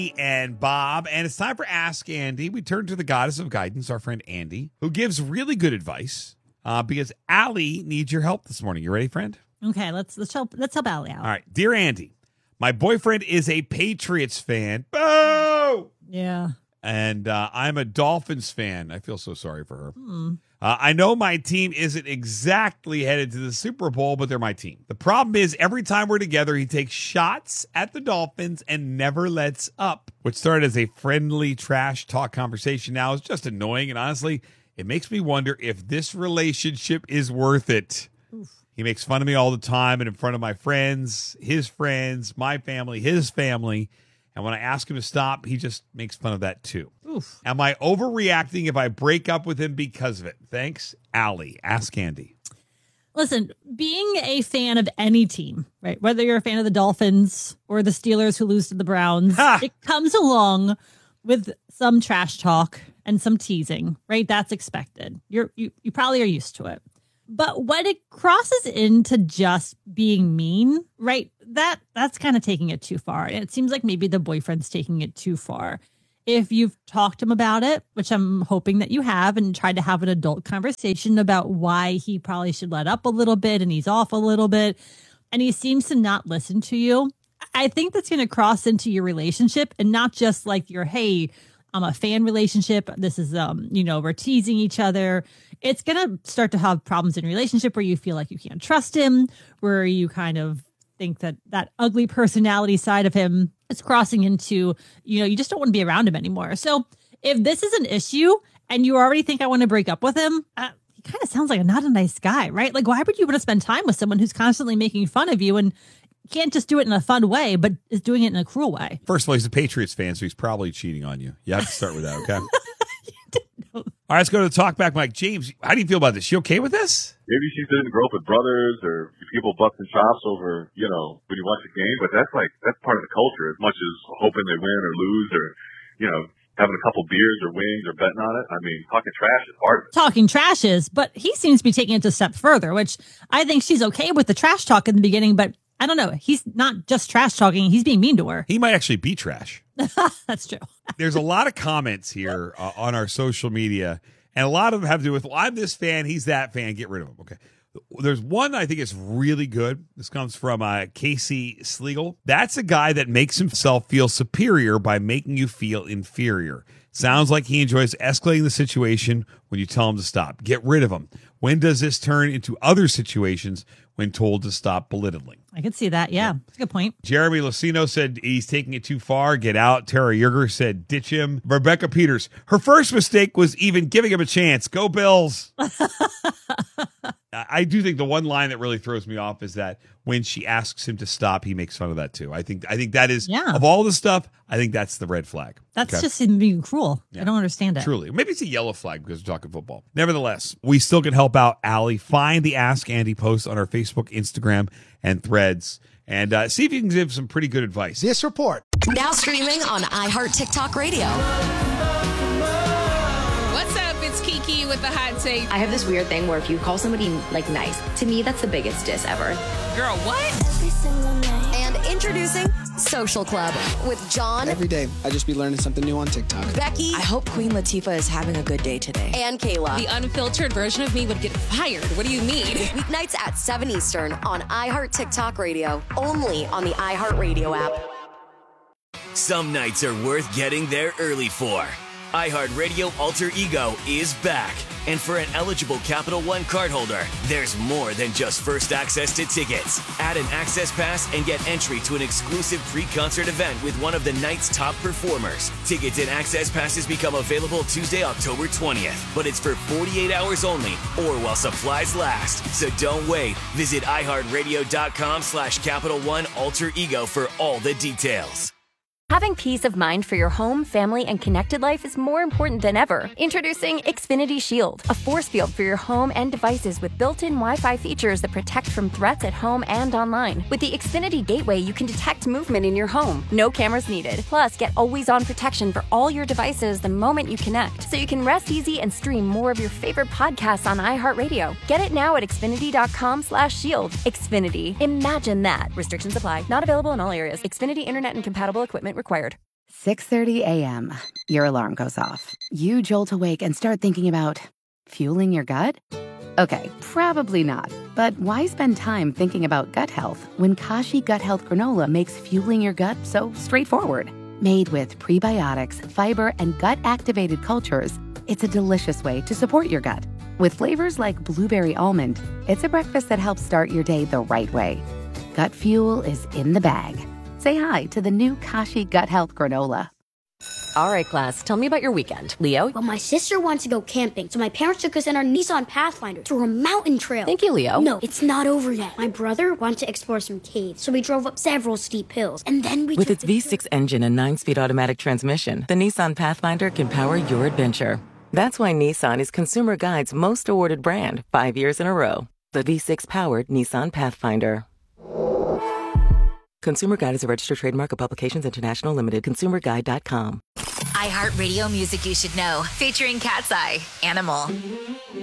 And Bob, and it's time for Ask Andy. We turn to the goddess of guidance, our friend Andy, who gives really good advice because Allie needs your help this morning. You ready, friend? Okay, let's help Allie out. All right. Dear Andy, my boyfriend is a Patriots fan. Boo! Yeah. And I'm a Dolphins fan. I feel so sorry for her. I know my team isn't exactly headed to the Super Bowl, but they're my team. The problem is every time we're together, he takes shots at the Dolphins and never lets up. What started as a friendly trash talk conversation now is just annoying. And honestly, it makes me wonder if this relationship is worth it. Oof. He makes fun of me all the time and in front of my friends, my family, his family. And when I ask him to stop, he just makes fun of that too. Oof. Am I overreacting if I break up with him because of it? Thanks, Allie. Ask Andy. Listen, being a fan of any team, right, whether you're a fan of the Dolphins or the Steelers who lose to the Browns, it comes along with some trash talk and some teasing, right? That's expected. You probably are used to it. But when it crosses into just being mean, right, that's kind of taking it too far. And it seems like maybe the boyfriend's taking it too far. If you've talked to him about it, which I'm hoping that you have, and tried to have an adult conversation about why he probably should let up a little bit and he's off a little bit, and he seems to not listen to you, I think that's going to cross into your relationship and not just like your, hey, I'm a fan relationship. This is, we're teasing each other. It's going to start to have problems in a relationship where you feel like you can't trust him, where you kind of think that ugly personality side of him is crossing into, you just don't want to be around him anymore. So if this is an issue and you already think I want to break up with him, he kind of sounds like not a nice guy, right? Like, why would you want to spend time with someone who's constantly making fun of you and can't just do it in a fun way, but is doing it in a cruel way? First of all, he's a Patriots fan, so he's probably cheating on you. You have to start with that, okay? All right, let's go to the talkback, Mike. James, how do you feel about this? You okay with this? Maybe she didn't grow up with brothers or people busting chops over, when you watch a game, but that's part of the culture as much as hoping they win or lose or, having a couple beers or wings or betting on it. I mean, talking trash is part of it. Talking trash is, but he seems to be taking it a step further, which I think she's okay with the trash talk in the beginning, but I don't know. He's not just trash talking. He's being mean to her. He might actually be trash. That's true. There's a lot of comments here on our social media, and a lot of them have to do with, well, I'm this fan, he's that fan, get rid of him. Okay. There's one that I think is really good. This comes from Casey Slegel. That's a guy that makes himself feel superior by making you feel inferior. Sounds like he enjoys escalating the situation when you tell him to stop. Get rid of him. When does this turn into other situations when told to stop belittling? I could see that. Yeah, that's a good point. Jeremy Lucino said he's taking it too far. Get out. Tara Yerger said ditch him. Rebecca Peters, her first mistake was even giving him a chance. Go Bills. I do think the one line that really throws me off is that when she asks him to stop, he makes fun of that too. I think that is, of all the stuff, I think that's the red flag. That's just him being cruel. Yeah. I don't understand it. Truly. Maybe it's a yellow flag because we're talking football. Nevertheless, we still can help out Allie. Find the Ask Andy post on our Facebook, Instagram, and Threads, and see if you can give some pretty good advice. This report. Now streaming on iHeart TikTok Radio. What's up? It's Kiki with the hot take. I have this weird thing where if you call somebody nice, to me that's the biggest diss ever. Girl, what? And introducing Social Club with John. Every day, I just be learning something new on TikTok. Becky. I hope Queen Latifah is having a good day today. And Kayla. The unfiltered version of me would get fired. What do you mean? Weeknights at 7 Eastern on iHeart TikTok Radio. Only on the iHeart Radio app. Some nights are worth getting there early for. iHeartRadio Alter Ego is back. And for an eligible Capital One cardholder, there's more than just first access to tickets. Add an access pass and get entry to an exclusive pre-concert event with one of the night's top performers. Tickets and access passes become available Tuesday, October 20th, but it's for 48 hours only or while supplies last. So don't wait. Visit iHeartRadio.com/Capital One Alter Ego for all the details. Having peace of mind for your home, family, and connected life is more important than ever. Introducing Xfinity Shield, a force field for your home and devices with built-in Wi-Fi features that protect from threats at home and online. With the Xfinity Gateway, you can detect movement in your home. No cameras needed. Plus, get always-on protection for all your devices the moment you connect, so you can rest easy and stream more of your favorite podcasts on iHeartRadio. Get it now at Xfinity.com/shield. Xfinity. Imagine that. Restrictions apply. Not available in all areas. Xfinity Internet and compatible equipment required. 6:30 a.m. Your alarm goes off. You jolt awake and start thinking about fueling your gut? Okay, probably not. But why spend time thinking about gut health when Kashi Gut Health Granola makes fueling your gut so straightforward? Made with prebiotics, fiber, and gut-activated cultures, it's a delicious way to support your gut. With flavors like blueberry almond, it's a breakfast that helps start your day the right way. Gut fuel is in the bag. Say hi to the new Kashi Gut Health Granola. All right, class, tell me about your weekend. Leo? Well, my sister wanted to go camping, so my parents took us in our Nissan Pathfinder through a mountain trail. Thank you, Leo. No, it's not over yet. My brother wanted to explore some caves, so we drove up several steep hills, and then we With its V6 engine and 9-speed automatic transmission, the Nissan Pathfinder can power your adventure. That's why Nissan is Consumer Guide's most awarded brand 5 years in a row. The V6-powered Nissan Pathfinder. Consumer Guide is a registered trademark of Publications International Limited. ConsumerGuide.com. iHeartRadio music you should know, featuring Cat's Eye, Animal.